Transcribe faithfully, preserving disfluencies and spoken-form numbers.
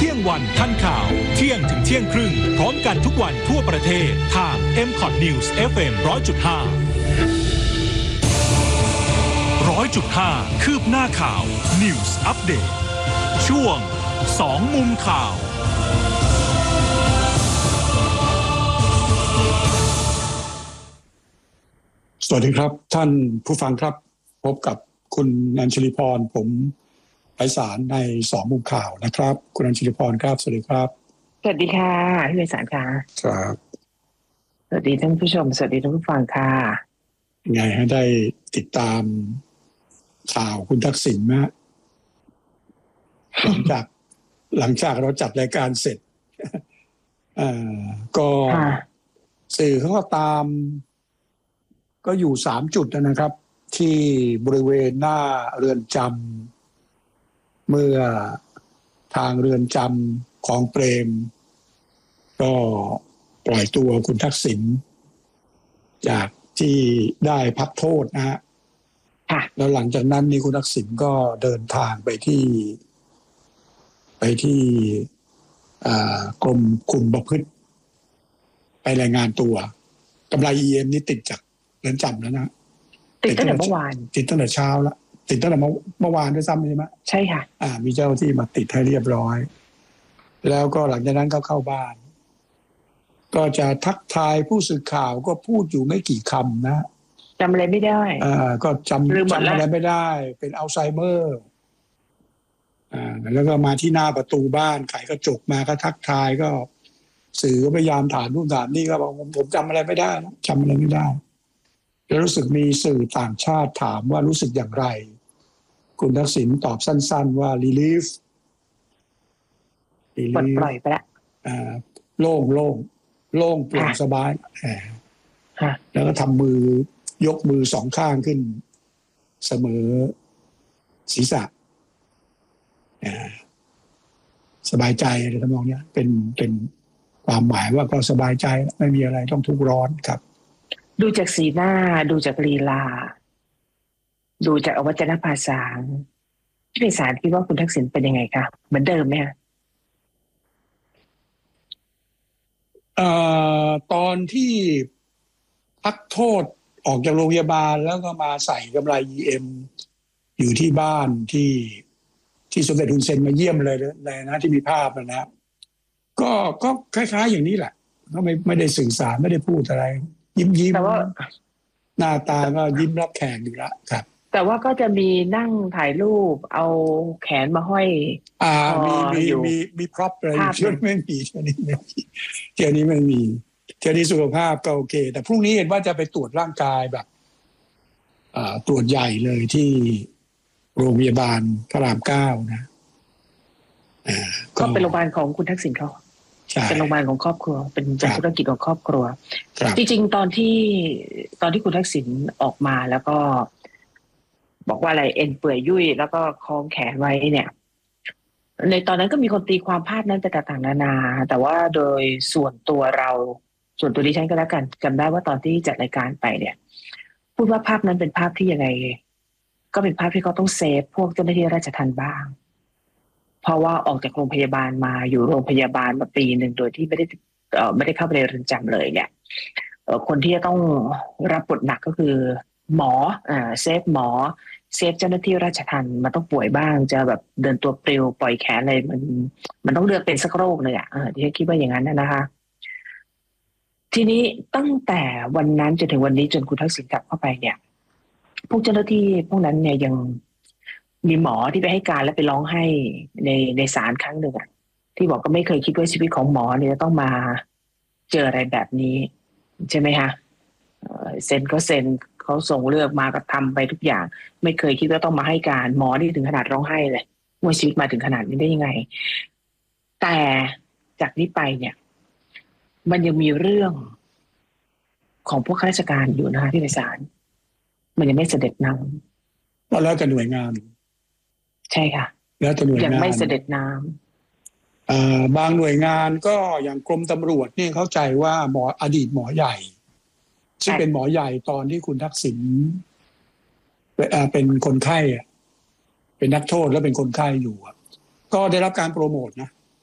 ที่ยงวันทันข่าวเที่ยงถึงเที่ยงครึ่งพร้อมกันทุกวันทั่วประเทศทาง เอ็ม คอท News เอฟ เอ็ม หนึ่งร้อยจุดห้า หนึ่งร้อยจุดห้า คืบหน้าข่าว News Update ช่วงสองมุมข่าวสวัสดีครับท่านผู้ฟังครับพบกับคุณอัญชลีพรผมไพศาลในสองมุมข่าวนะครับคุณอัญชลีพรครับสวัสดีครับสวัสดีค่ะพี่ไพศาลค่ะครับสวัสดีท่านผู้ชมสวัสดีท่านผู้ฟังค่ะไงให้ได้ติดตามข่าวคุณทักษิณไหมหลังจากหลังจากเราจัดรายการเสร็จอ่าก็สื่อเขาก็ตามก็อยู่สามจุดนะครับที่บริเวณหน้าเรือนจำเมื่อทางเรือนจำของเปรมก็ปล่อยตัวคุณทักษิณจากที่ได้พักโทษนะฮะแล้วหลังจากนั้นนี่คุณทักษิณก็เดินทางไปที่ไปที่กรมคุมประพฤติไปรายงานตัวกำไร อี เอ็ม นี่ติดจากเรือนจำแล้วนะติดตั้งแต่เมื่อวานติดตั้งแต่เช้าแล้วติดตั้งแต่เมื่อวานด้วยซ้ำใช่ไหมใช่ค่ะอ่ามีเจ้าที่มาติดให้เรียบร้อยแล้วก็หลังจากนั้นก็เข้าบ้านก็จะทักทายผู้สื่อข่าวก็พูดอยู่ไม่กี่คำนะจำอะไรไม่ได้อ่าก็จำจำอะไรไม่ได้เป็นอัลไซเมอร์อ่าแล้วก็มาที่หน้าประตูบ้านไขกระจกมาก็ทักทายก็สื่อก็พยายามถามนู่นถามนี่ก็บอกผมผมจำอะไรไม่ได้จำอะไรไม่ได้แล้วรู้สึกมีสื่อต่างชาติถามว่ารู้สึกอย่างไรคุณทักษิณตอบสั้นๆว่า relief ปลดปล่อยไปละอ่าโล่งโล่งโล่งโปร่งสบายแล้วก็ทำมือยกมือสองข้างขึ้นเสมอศีรษะสบายใจอะไรทำนองนี้เป็นเป็นความหมายว่าก็สบายใจไม่มีอะไรต้องทุกข์ร้อนครับดูจากสีหน้าดูจากลีลาดูจากอวัจนภาษาพี่ไพศาลคิดว่าคุณทักษิณเป็นยังไงคะเหมือนเดิมไหมคะเอ่อตอนที่พักโทษออกจากโรงพยาบาลแล้วก็มาใส่กำไร อี เอ็ม อยู่ที่บ้านที่ที่สมเด็จฮุนเซนมาเยี่ยมเลยเลยนะที่มีภาพนะก็ก็คล้ายๆอย่างนี้แหละก็ไม่ไม่ได้สื่อสารไม่ได้พูดอะไรยิ้มยิ้มหน้าตาก็ยิ้มรับแขกอยู่ละครับแต่ว่าก็จะมีนั่งถ่ายรูปเอาแขนมาห้อยอ่ามีมีมีมีพร็อพอะไรเชื่อไม่มีเชื่อนี้ไม่มีเชื่อนี้ไม่มีเชื่อนี้สุขภาพก็โอเคแต่พรุ่งนี้เห็นว่าจะไปตรวจร่างกายแบบอ่าตรวจใหญ่เลยที่โรงพยาบาลพระรามเก้านะอ่าก็เป็นโรงพยาบาลของคุณทักษิณเขาเป็นโรงพยาบาลของครอบครัวเป็นธุรกิจของครอบครัวจริงๆตอนที่ตอนที่คุณทักษิณออกมาแล้วก็บอกว่าอะไรเอ็นเปื่อยยุ่ยแล้วก็คล้องแขนไว้เนี่ยในตอนนั้นก็มีคนตีความภาพนั้นไปต่างๆนานาแต่ว่าโดยส่วนตัวเราส่วนตัวดิฉันก็แล้วกันจำได้ว่าตอนที่จัดรายการไปเนี่ยพูดว่าภาพนั้นเป็นภาพที่ยังไงก็เป็นภาพที่เขาต้องเซฟพวกเจ้าหน้าที่ราชทัณฑ์บ้างเพราะว่าออกจากโรงพยาบาลมาอยู่โรงพยาบาลมาปีหนึ่งโดยที่ไม่ได้เอ่อไม่ได้เข้าไปในเรือนจำเลยเนี่ยเอ่อคนที่จะต้องรับบทหนักก็คือหมออ่าเซฟหมอเซฟเจ้าหน้าที่ราชทัณฑ์มันต้องป่วยบ้างจะแบบเดินตัวปลิวปล่อยแขนอะไรมันมันต้องเลือกเป็นสักโรคเลยอ่ะเออที่คิดว่าอย่างนั้นนะคะทีนี้ตั้งแต่วันนั้นจนถึงวันนี้จนคุณทักษิณกลับเข้าไปเนี่ยพวกเจ้าหน้าที่พวกนั้นเนี่ยยังมีหมอที่ไปให้การและไปร้องไห้ในในศาลครั้งหนึ่งอ่ะที่บอกก็ไม่เคยคิดว่าชีวิตของหมอเนี่ยจะต้องมาเจออะไรแบบนี้ใช่ไหมคะเซ็นก็เซ็นเขาส่งเลือกมาก็ทำไปทุกอย่างไม่เคยคิดว่าต้องมาให้การหมอที่ถึงขนาดร้องไห้เลยว่าชีวิตมาถึงขนาดนี้ได้ยังไงแต่จากนี้ไปเนี่ยมันยังมีเรื่องของพวกข้าราชการอยู่นะคะที่ในศาลมันยังไม่เสด็จน้ำก็แล้วแต่หน่วยงานใช่ค่ะแล้วแต่หน่วยงานยังไม่เสด็จน้ำอ่าบางหน่วยงานก็อย่างกรมตำรวจนี่เข้าใจว่าหมออดีตหมอใหญ่ซึ่งเป็นหมอใหญ่ตอนที่คุณทักษิณเป็นคนไข้เป็นนักโทษแล้วเป็นคนไข้อยู่ก็ได้รับการโปรโมทนะ